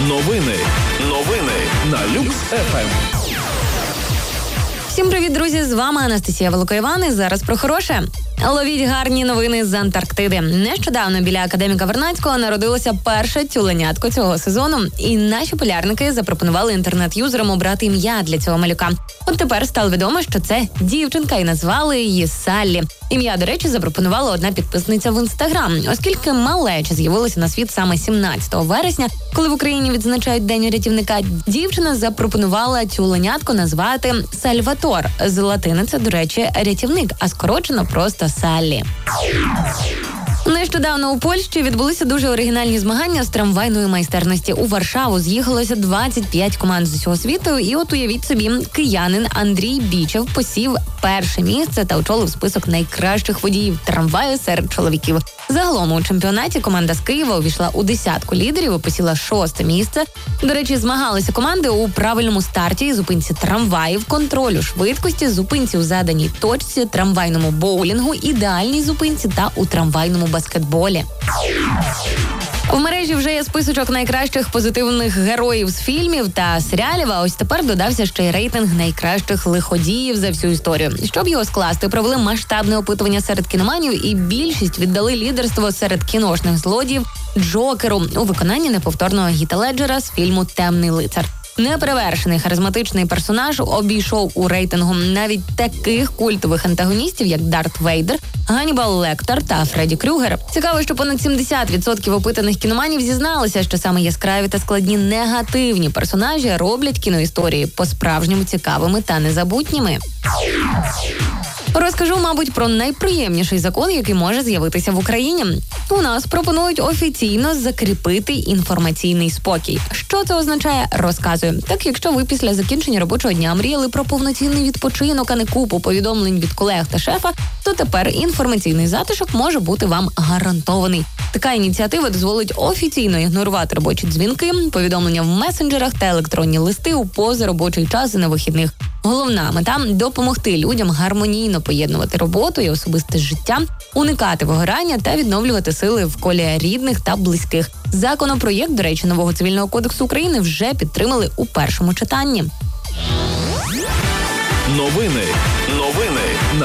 Новини на Люкс ФМ. Всім привіт, друзі! З вами Анастасія Волокоєван. І зараз про хороше. Ловіть гарні новини з Антарктиди. Нещодавно біля академіка Вернадського народилося перше тюленятко цього сезону. І наші полярники запропонували інтернет-юзерам обрати ім'я для цього малюка. От тепер стало відомо, що це дівчинка, і назвали її Саллі. Ім'я, до речі, запропонувала одна підписниця в Інстаграм, оскільки малеча з'явилася на світ саме 17 вересня, коли в Україні відзначають День рятівника. Дівчина запропонувала тюленятко назвати Сальватор. З латини це, до речі, рятівник, а скорочено просто Саллі. Нещодавно у Польщі відбулися дуже оригінальні змагання з трамвайної майстерності. У Варшаву з'їхалося 25 команд з усього світу, і от уявіть собі, киянин Андрій Бічев посів перше місце та очолив список найкращих водіїв трамваю серед чоловіків. Загалом у чемпіонаті команда з Києва увійшла у десятку лідерів і посіла 6-те місце. До речі, змагалися команди у правильному старті і зупинці трамваїв, контролю швидкості, зупинці у заданій точці, трамвайному боулінгу, ідеальній зупинці та у трамвайному баскетболі. В мережі вже є списочок найкращих позитивних героїв з фільмів та серіалів, а ось тепер додався ще й рейтинг найкращих лиходіїв за всю історію. Щоб його скласти, провели масштабне опитування серед кіноманів, і більшість віддали лідерство серед кіношних злодіїв Джокеру у виконанні неповторного Гіта Леджера з фільму «Темний лицар». Неперевершений харизматичний персонаж обійшов у рейтингу навіть таких культових антагоністів, як Дарт Вейдер, Ганнібал Лектор та Фредді Крюгер. Цікаво, що понад 70% опитаних кіноманів зізналися, що саме яскраві та складні негативні персонажі роблять кіноісторії по-справжньому цікавими та незабутніми. Розкажу, мабуть, про найприємніший закон, який може з'явитися в Україні. У нас пропонують офіційно закріпити інформаційний спокій. Що це означає? Розказую. Так, якщо ви після закінчення робочого дня мріяли про повноцінний відпочинок, а не купу повідомлень від колег та шефа, то тепер інформаційний затишок може бути вам гарантований. Така ініціатива дозволить офіційно ігнорувати робочі дзвінки, повідомлення в месенджерах та електронні листи у позаробочий час і на вихідних. Головна мета – допомогти людям гармонійно поєднувати роботу і особисте життя, уникати вигорання та відновлювати сили в колі рідних та близьких. Законопроєкт, до речі, нового Цивільного кодексу України вже підтримали у першому читанні. Новини